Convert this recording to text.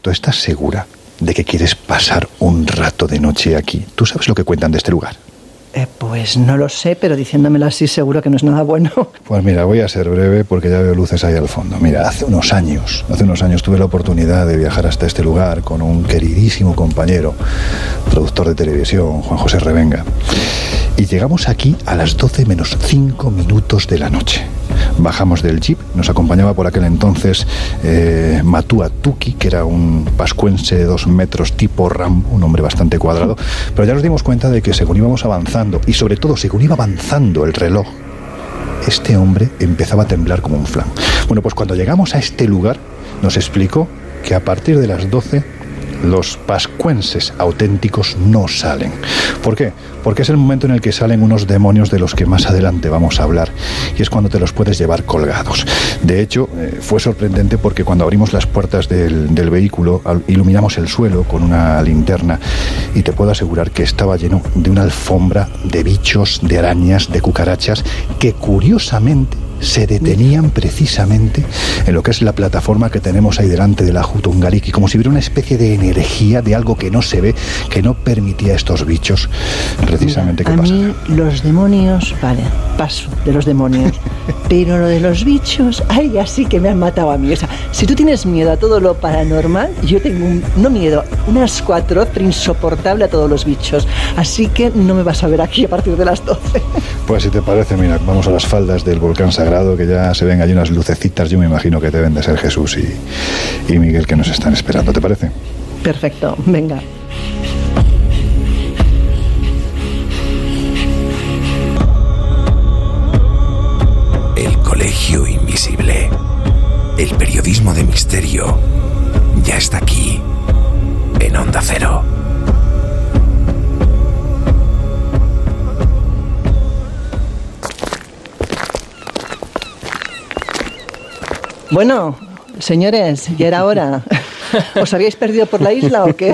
cierto? ¿Estás segura de que quieres pasar un rato de noche aquí? ¿Tú sabes lo que cuentan de este lugar? Pues no lo sé, pero diciéndomelo así seguro que no es nada bueno. Pues mira, voy a ser breve porque ya veo luces ahí al fondo. Mira, hace unos años tuve la oportunidad de viajar hasta este lugar con un queridísimo compañero, productor de televisión, Juan José Revenga. Y llegamos aquí a las 12 menos 5 minutos de la noche. Bajamos del jeep, nos acompañaba por aquel entonces Matua Tuki, que era un pascuense de 2 metros tipo Rambo, un hombre bastante cuadrado, pero ya nos dimos cuenta de que según íbamos avanzando, y sobre todo según iba avanzando el reloj, este hombre empezaba a temblar como un flan. Bueno, pues cuando llegamos a este lugar, nos explicó que a partir de las 12 los pascuenses auténticos no salen. ¿Por qué? Porque es el momento en el que salen unos demonios de los que más adelante vamos a hablar, y es cuando te los puedes llevar colgados. De hecho, fue sorprendente porque cuando abrimos las puertas del vehículo, iluminamos el suelo con una linterna, y te puedo asegurar que estaba lleno de una alfombra de bichos, de arañas, de cucarachas, que curiosamente se detenían precisamente en lo que es la plataforma que tenemos ahí delante de la Jutungariki, como si hubiera una especie de energía, de algo que no se ve, que no permitía a estos bichos precisamente que pasaran. A mí los demonios, vale, paso de los demonios, pero lo de los bichos, ay, ya sí que me han matado a mí. O sea, si tú tienes miedo a todo lo paranormal, yo tengo no miedo, un asco atroz, pero insoportable a todos los bichos. Así que no me vas a ver aquí a partir de las 12. Pues si te parece, mira, vamos a las faldas del volcán sagrado, que ya se ven allí unas lucecitas. Yo me imagino que deben de ser Jesús y Miguel, que nos están esperando. ¿Te parece? Perfecto, venga. El Colegio Invisible. El periodismo de misterio ya está aquí, en Onda Cero. Bueno, señores, ya era hora. ¿Os habíais perdido por la isla o qué?